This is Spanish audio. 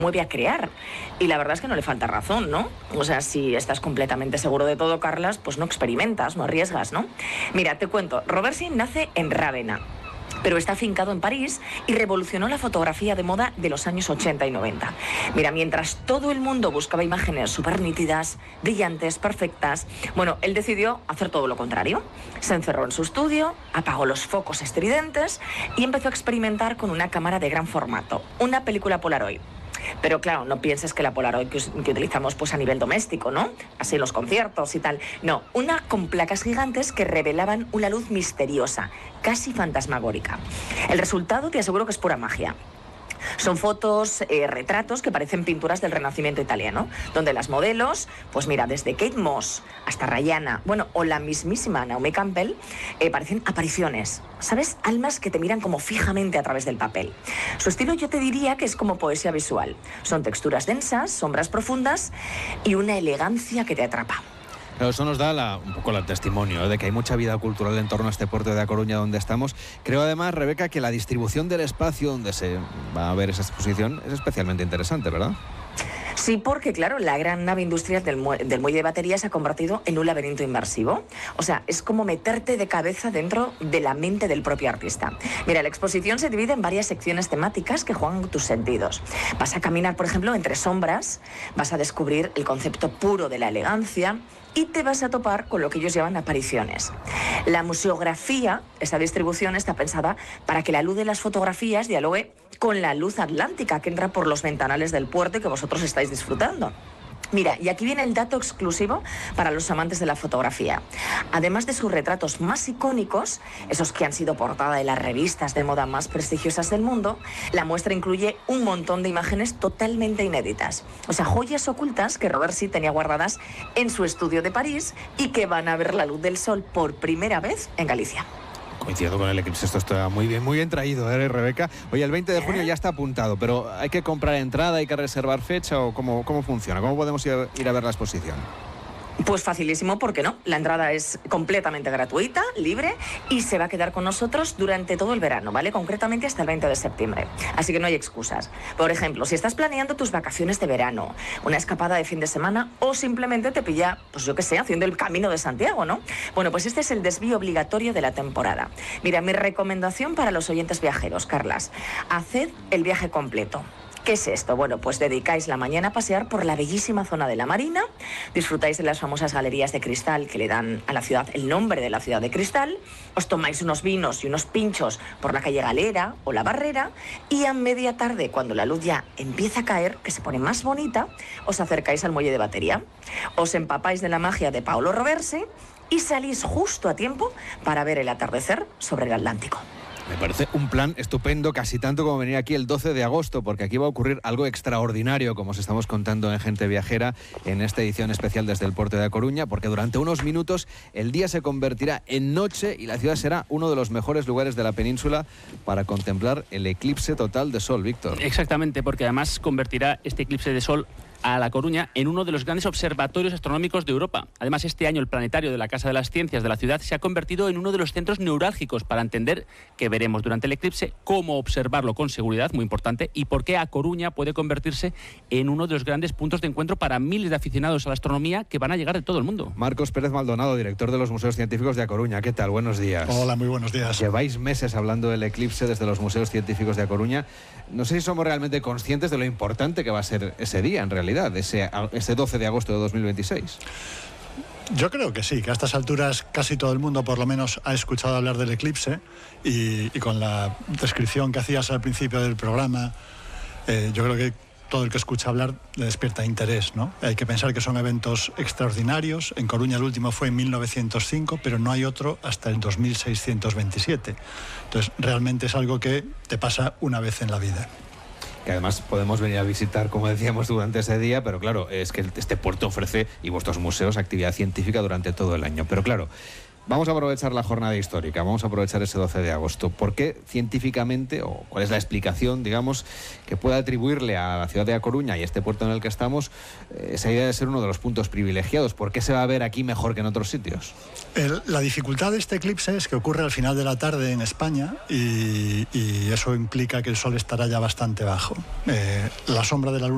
mueve a crear. Y la verdad es que no le falta razón, ¿no? O sea, si estás completamente seguro de todo, Carlas, pues no experimentas, no arriesgas, ¿no? Mira, te cuento, Roversi nace en Rávena, pero está afincado en París y revolucionó la fotografía de moda de los años 80 y 90. Mira, mientras todo el mundo buscaba imágenes súper nítidas, brillantes, perfectas, bueno, él decidió hacer todo lo contrario. Se encerró en su estudio, apagó los focos estridentes y empezó a experimentar con una cámara de gran formato, una película Polaroid. Pero claro, no pienses que la Polaroid que utilizamos pues a nivel doméstico, ¿no? Así en los conciertos y tal. No, una con placas gigantes que revelaban una luz misteriosa, casi fantasmagórica. El resultado te aseguro que es pura magia. Son fotos, retratos que parecen pinturas del Renacimiento italiano, donde las modelos, pues mira, desde Kate Moss hasta Rihanna, bueno, o la mismísima Naomi Campbell, parecen apariciones, ¿sabes? Almas que te miran como fijamente a través del papel. Su estilo yo te diría que es como poesía visual. Son texturas densas, sombras profundas y una elegancia que te atrapa. Claro, eso nos da un poco el testimonio de que hay mucha vida cultural en torno a este puerto de A Coruña donde estamos. Creo además, Rebeca, que la distribución del espacio donde se va a ver esa exposición es especialmente interesante, ¿verdad? Sí, porque claro, la gran nave industrial del muelle de batería se ha convertido en un laberinto inmersivo. O sea, es como meterte de cabeza dentro de la mente del propio artista. Mira, la exposición se divide en varias secciones temáticas que juegan tus sentidos. Vas a caminar, por ejemplo, entre sombras, vas a descubrir el concepto puro de la elegancia y te vas a topar con lo que ellos llaman apariciones. La museografía, esa distribución, está pensada para que la luz de las fotografías dialogue con la luz atlántica que entra por los ventanales del puerto y que vosotros estáis disfrutando. Mira, y aquí viene el dato exclusivo para los amantes de la fotografía. Además de sus retratos más icónicos, esos que han sido portada de las revistas de moda más prestigiosas del mundo, la muestra incluye un montón de imágenes totalmente inéditas. O sea, joyas ocultas que Roversi tenía guardadas en su estudio de París y que van a ver la luz del sol por primera vez en Galicia. Coincido con el eclipse, esto está muy bien traído, Rebeca? Oye, el 20 de junio ya está apuntado, pero ¿hay que comprar entrada, hay que reservar fecha o cómo funciona? ¿Cómo podemos ir a ver la exposición? Pues facilísimo, porque no, la entrada es completamente gratuita, libre y se va a quedar con nosotros durante todo el verano, ¿vale? Concretamente hasta el 20 de septiembre, así que no hay excusas. Por ejemplo, si estás planeando tus vacaciones de verano, una escapada de fin de semana o simplemente te pilla, pues yo qué sé, haciendo el Camino de Santiago, ¿no? Bueno, pues este es el desvío obligatorio de la temporada. Mira, mi recomendación para los oyentes viajeros, Carlas, haced el viaje completo. ¿Qué es esto? Bueno, pues dedicáis la mañana a pasear por la bellísima zona de la Marina, disfrutáis de las famosas galerías de cristal que le dan a la ciudad el nombre de la ciudad de cristal, os tomáis unos vinos y unos pinchos por la calle Galera o la Barrera y a media tarde, cuando la luz ya empieza a caer, que se pone más bonita, os acercáis al muelle de batería, os empapáis de la magia de Paolo Roversi y salís justo a tiempo para ver el atardecer sobre el Atlántico. Me parece un plan estupendo, casi tanto como venir aquí el 12 de agosto, porque aquí va a ocurrir algo extraordinario, como os estamos contando en Gente Viajera, en esta edición especial desde el puerto de A Coruña, porque durante unos minutos el día se convertirá en noche y la ciudad será uno de los mejores lugares de la península para contemplar el eclipse total de sol, Víctor. Exactamente, porque además convertirá este eclipse de sol a La Coruña en uno de los grandes observatorios astronómicos de Europa. Además, este año el planetario de la Casa de las Ciencias de la ciudad se ha convertido en uno de los centros neurálgicos para entender qué veremos durante el eclipse, cómo observarlo con seguridad, muy importante, y por qué A Coruña puede convertirse en uno de los grandes puntos de encuentro para miles de aficionados a la astronomía que van a llegar de todo el mundo. Marcos Pérez Maldonado, director de los Museos Científicos de A Coruña. ¿Qué tal? Buenos días. Hola, muy buenos días. Lleváis meses hablando del eclipse desde los Museos Científicos de A Coruña. No sé si somos realmente conscientes de lo importante que va a ser ese día, en realidad, ese 12 de agosto de 2026. Yo creo que sí, que a estas alturas casi todo el mundo por lo menos ha escuchado hablar del eclipse y con la descripción que hacías al principio del programa, yo creo que todo el que escucha hablar le despierta interés, ¿no? Hay que pensar que son eventos extraordinarios. En Coruña el último fue en 1905, pero no hay otro hasta el 2627. Entonces, realmente es algo que te pasa una vez en la vida. Que además podemos venir a visitar, como decíamos, durante ese día, pero claro, es que este puerto ofrece, y vuestros museos, actividad científica durante todo el año. Pero claro, vamos a aprovechar la jornada histórica, vamos a aprovechar ese 12 de agosto. ¿Por qué científicamente, o cuál es la explicación, digamos, que pueda atribuirle a la ciudad de A Coruña y a este puerto en el que estamos esa idea de ser uno de los puntos privilegiados? ¿Por qué se va a ver aquí mejor que en otros sitios? La dificultad de este eclipse es que ocurre al final de la tarde en España y eso implica que el sol estará ya bastante bajo. La sombra de la luna